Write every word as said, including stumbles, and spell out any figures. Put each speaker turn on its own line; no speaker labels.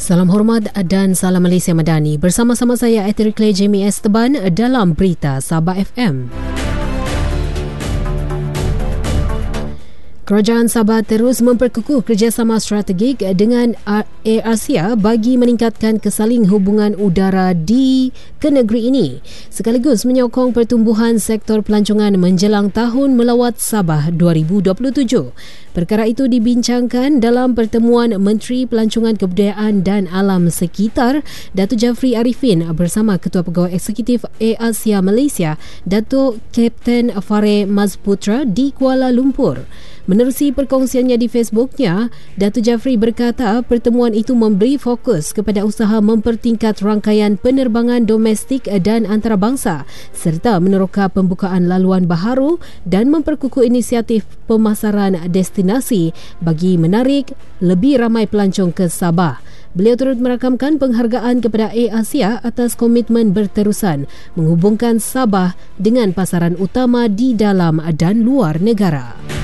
Salam hormat dan salam Malaysia Madani. Bersama-sama saya Eteri Clay Jamie Esteban dalam Berita Sabah F M. Kerajaan Sabah terus memperkukuh kerjasama strategik dengan Air Asia bagi meningkatkan kesaling hubungan udara di ke negeri ini, sekaligus menyokong pertumbuhan sektor pelancongan menjelang Tahun Melawat Sabah dua ribu dua puluh tujuh. Perkara itu dibincangkan dalam pertemuan Menteri Pelancongan Kebudayaan dan Alam Sekitar Datuk Jafri Arifin bersama Ketua Pegawai Eksekutif Air Asia Malaysia Datuk Kapten Fare Mazputra di Kuala Lumpur. Menerusi perkongsiannya di Facebooknya, Datuk Jafri berkata pertemuan itu memberi fokus kepada usaha mempertingkat rangkaian penerbangan domestik dan antarabangsa serta meneroka pembukaan laluan baharu dan memperkukuh inisiatif pemasaran destinasi bagi menarik lebih ramai pelancong ke Sabah. Beliau turut merakamkan penghargaan kepada Air Asia atas komitmen berterusan menghubungkan Sabah dengan pasaran utama di dalam dan luar negara.